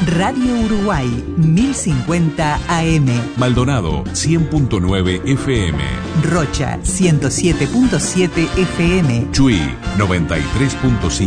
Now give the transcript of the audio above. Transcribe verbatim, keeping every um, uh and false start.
Radio Uruguay, mil cincuenta A M. Maldonado, cien punto nueve F M. Rocha, ciento siete punto siete F M. Chuy, noventa y tres punto cinco